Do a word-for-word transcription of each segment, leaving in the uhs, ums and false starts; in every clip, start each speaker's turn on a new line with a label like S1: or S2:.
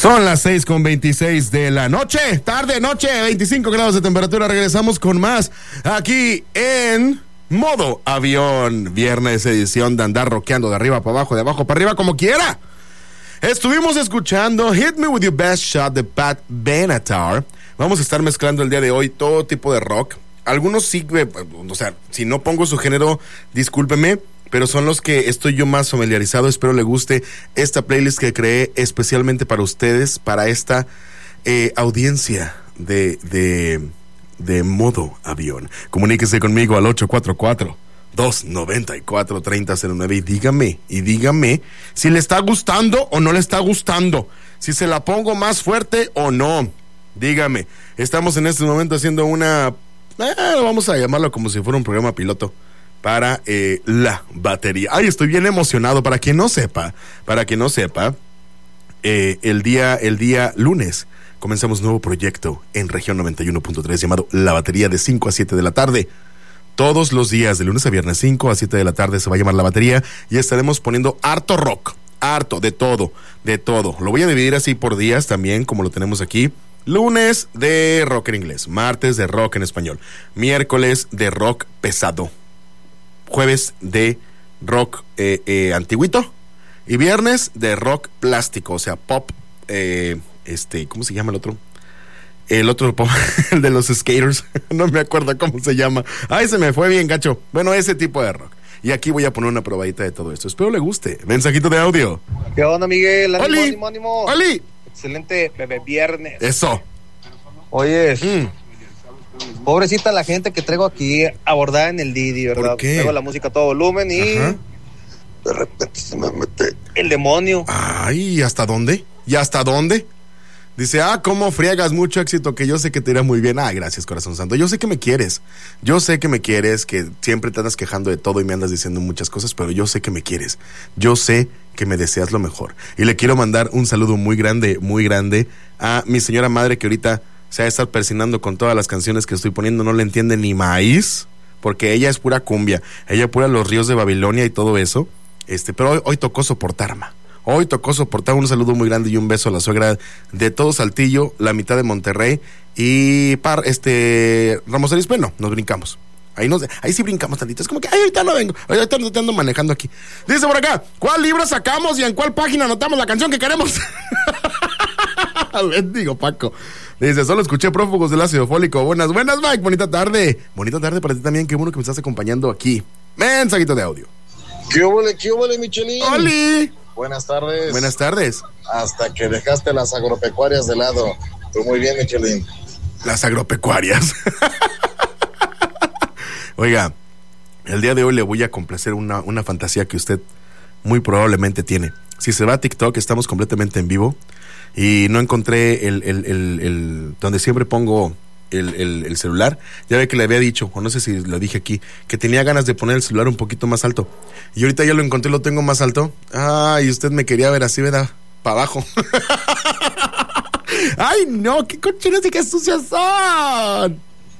S1: Son las seis con veintiséis de la noche, tarde, noche, veinticinco grados de temperatura. Regresamos con más aquí en Modo Avión. Viernes, edición de andar rockeando de arriba para abajo, de abajo para arriba, como quiera. Estuvimos escuchando Hit Me With Your Best Shot de Pat Benatar. Vamos a estar mezclando el día de hoy todo tipo de rock. Algunos sí, o sea, si no pongo su género, discúlpeme, pero son los que estoy yo más familiarizado. Espero le guste esta playlist que creé especialmente para ustedes, para esta eh, audiencia de, de, de Modo Avión. Comuníquese conmigo al ocho cuatro cuatro, dos nueve cuatro, tres cero cero nueve y dígame, y dígame si le está gustando o no le está gustando, si se la pongo más fuerte o no. Dígame, estamos en este momento haciendo una, eh, vamos a llamarlo como si fuera un programa piloto para eh, la batería. Ay, estoy bien emocionado. Para quien no sepa, para quien no sepa, eh, el día, el día lunes comenzamos un nuevo proyecto en Región noventa y uno punto tres llamado La Batería, de cinco a siete de la tarde. Todos los días, de lunes a viernes, cinco a siete de la tarde, se va a llamar La Batería y estaremos poniendo harto rock, harto, de todo, de todo. Lo voy a dividir así por días también, como lo tenemos aquí. Lunes de rock en inglés, martes de rock en español, miércoles de rock pesado, jueves de rock eh, eh, antiguito y viernes de rock plástico, o sea, pop, eh, este, ¿cómo se llama el otro? El otro pop, el de los skaters, no me acuerdo cómo se llama. Ay, se me fue bien gacho. Bueno, ese tipo de rock. Y aquí voy a poner una probadita de todo esto. Espero le guste. Mensajito de audio.
S2: ¿Qué onda, Miguel? Ánimo,
S1: ¡Oli!
S2: ánimo, ánimo.
S1: ¡Oli!
S2: Excelente bebé viernes.
S1: Eso.
S2: Oye,
S1: Mm.
S2: pobrecita la gente que traigo aquí abordada en el Didi, ¿verdad?
S1: ¿Por qué?
S2: Traigo la música a todo volumen y
S1: Ajá.
S2: de repente se me mete el demonio.
S1: Ay, ¿hasta dónde? ¿Y hasta dónde? Dice, ah, cómo friegas, mucho éxito, que yo sé que te irá muy bien. Ah, gracias, corazón santo. Yo sé que me quieres. Yo sé que me quieres, que siempre te andas quejando de todo y me andas diciendo muchas cosas, pero yo sé que me quieres. Yo sé que me deseas lo mejor. Y le quiero mandar un saludo muy grande, muy grande a mi señora madre, que ahorita se ha de estar persinando con todas las canciones que estoy poniendo. No le entiende ni maíz, porque ella es pura cumbia. Ella pura Los Ríos de Babilonia y todo eso. Este, pero hoy, hoy tocó soportar, ma. Hoy tocó soportar. Un saludo muy grande y un beso a la suegra de todo Saltillo, la mitad de Monterrey y par, este, Ramos Arizpe. No, nos brincamos. Ahí, nos, ahí sí brincamos tantito. Es como que, ay, ahorita no vengo. Ahorita no te ando manejando aquí. Dice por acá, ¿cuál libro sacamos y en cuál página anotamos la canción que queremos? Bendigo, Paco. Dice, solo escuché Prófugos del Ácido Fólico. Buenas, buenas, Mike. Bonita tarde. Bonita tarde para ti también. Qué bueno que me estás acompañando aquí. Mensajito de audio.
S3: ¿Qué huele, qué huele, Michelin?
S1: ¡Oli!
S3: Buenas tardes.
S1: Buenas tardes.
S3: Hasta que dejaste las agropecuarias de lado. Tú muy bien, Michelin.
S1: Las agropecuarias. Oiga, el día de hoy le voy a complacer una, una fantasía que usted muy probablemente tiene. Si se va a TikTok, estamos completamente en vivo y no encontré el, el, el, el donde siempre pongo el, el, el celular. Ya ve que le había dicho, o no sé si lo dije aquí, que tenía ganas de poner el celular un poquito más alto. Y ahorita ya lo encontré, lo tengo más alto. Ay, usted me quería ver así, ¿verdad? Para abajo. Ay, no, qué cochinos y qué sucias son.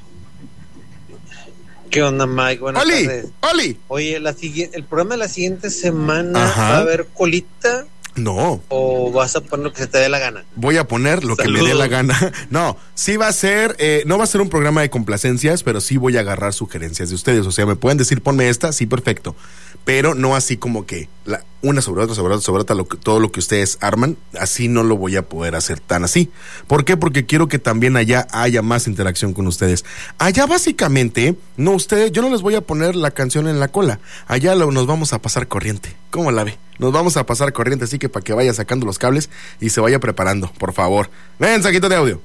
S2: ¿Qué onda, Mike? Buenas
S1: Oli,
S2: tardes.
S1: Oli.
S2: Oye, la siguiente, el programa de la siguiente semana,
S1: Ajá.
S2: ¿va a haber colita
S1: No.
S2: o vas a poner lo que se te dé la gana?
S1: Voy a poner lo
S2: Saludos.
S1: que me dé la gana. No, sí va a ser, eh, no va a ser un programa de complacencias, pero sí voy a agarrar sugerencias de ustedes. O sea, me pueden decir, ponme esta, sí, perfecto. Pero no así como que la, una sobre otra, sobre otra, sobre otra, lo que, todo lo que ustedes arman, así no lo voy a poder hacer tan así. ¿Por qué? Porque quiero que también allá haya más interacción con ustedes. Allá básicamente, no ustedes, yo no les voy a poner la canción en la cola. Allá lo, nos vamos a pasar corriente. ¿Cómo la ve? Nos vamos a pasar corriente, así que para que vaya sacando los cables y se vaya preparando, por favor. Mensajito de audio.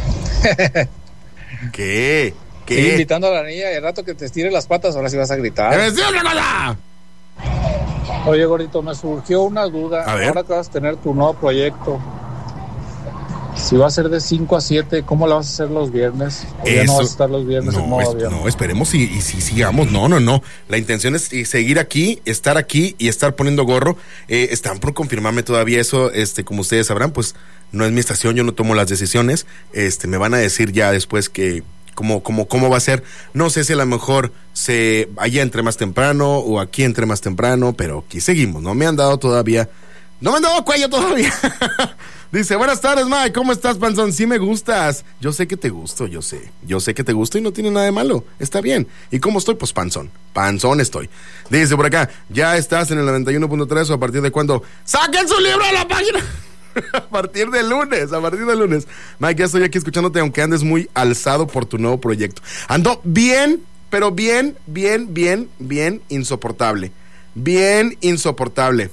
S1: ¿Qué? ¿Qué?
S4: Estoy invitando a la niña y al rato que te estire las patas, ahora sí vas a gritar.
S1: ¡Me decía otra cosa!
S4: Oye, gordito, me surgió una duda.
S1: A ver.
S4: Ahora que vas a tener tu nuevo proyecto, si va a ser de cinco a siete, ¿cómo la vas a hacer los viernes? ¿O ya no vas a estar los viernes en
S1: no,
S4: modo
S1: es-
S4: avión?
S1: no, esperemos y, y si sigamos. No, no, no. La intención es y seguir aquí, estar aquí y estar poniendo gorro. Eh, están por confirmarme todavía eso. Este, como ustedes sabrán, pues no es mi estación, yo no tomo las decisiones. Este, me van a decir ya después que cómo, cómo, cómo va a ser. No sé si a lo mejor se allá entre más temprano o aquí entre más temprano, pero aquí seguimos. No me han dado todavía, no me han dado cuello todavía. Dice, buenas tardes, Mike, ¿cómo estás, panzón? Sí me gustas. Yo sé que te gusto, yo sé. Yo sé que te gusto y no tiene nada de malo. Está bien. ¿Y cómo estoy? Pues panzón. Panzón estoy. Dice por acá, ya estás en el noventa y uno punto tres o a partir de cuándo. ¡Saquen su libro de la página! A partir del lunes, a partir del lunes. Mike, ya estoy aquí escuchándote, aunque andes muy alzado por tu nuevo proyecto. Ando bien, pero bien, bien, bien, bien insoportable. Bien insoportable.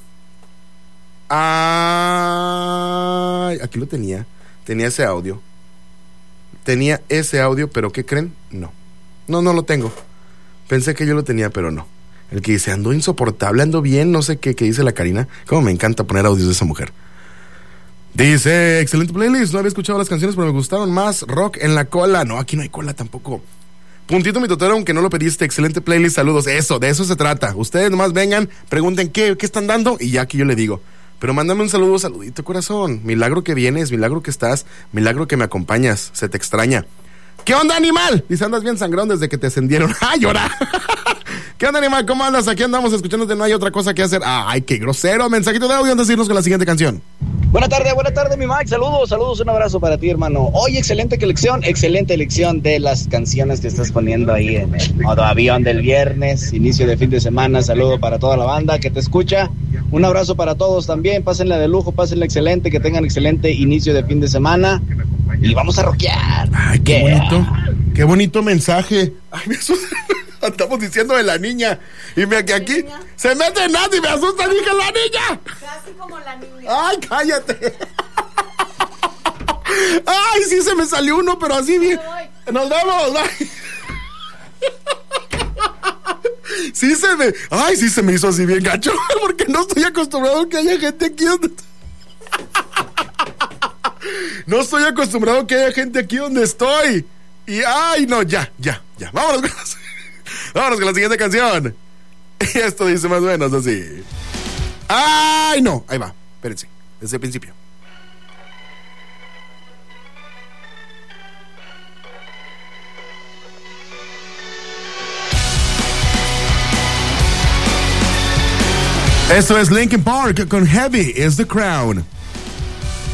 S1: Ay, aquí lo tenía. Tenía ese audio. Tenía ese audio, pero ¿qué creen? No. No, no lo tengo. Pensé que yo lo tenía, pero no. El que dice, ando insoportable, ando bien, no sé qué, qué dice la Karina. Cómo me encanta poner audios de esa mujer. Dice, excelente playlist, no había escuchado las canciones, pero me gustaron más. Rock en la cola. No, aquí no hay cola tampoco. Puntito mi totero, aunque no lo pediste, excelente playlist, saludos. Eso, de eso se trata. Ustedes nomás vengan, pregunten qué, qué están dando y ya aquí yo le digo. Pero mándame un saludo, saludito, corazón. Milagro que vienes, milagro que estás, milagro que me acompañas, se te extraña. ¿Qué onda, animal? Dice, andas bien sangrón desde que te ascendieron. ¡Ay, llora! ¿Qué onda, animal? ¿Cómo andas? Aquí andamos escuchándote, no hay otra cosa que hacer. ¡Ay, qué grosero! Mensajito de audio antes de irnos con la siguiente canción.
S5: Buenas tardes, buenas tardes, mi Mike. Saludos, saludos, un abrazo para ti, hermano. Hoy, excelente elección, excelente elección de las canciones que estás poniendo ahí en el modo avión del viernes, inicio de fin de semana. Saludo para toda la banda que te escucha. Un abrazo para todos también. Pásenla de lujo, pásenla excelente, que tengan excelente inicio de fin de semana. Y vamos a rockear.
S1: Ay, qué
S5: Yeah.
S1: bonito, qué bonito mensaje. Ay, me asusta. Estamos diciendo de la niña. Y me que aquí
S6: niña?
S1: se mete Nati y me asusta, dije la niña.
S6: Casi como la niña.
S1: Ay, cállate. Ay, sí se me salió uno, pero así bien. Nos vemos. Ay. Sí se me, ay, sí se me hizo así bien gacho, porque no estoy acostumbrado a que haya gente aquí donde... No estoy acostumbrado a que haya gente aquí donde estoy. Y ay, no, ya, ya, ya. Vámonos con, las... Vámonos con la siguiente canción. Y esto dice más o menos así. Ay, no, ahí va, espérense, desde el principio. Esto es Linkin Park con Heavy is the Crown.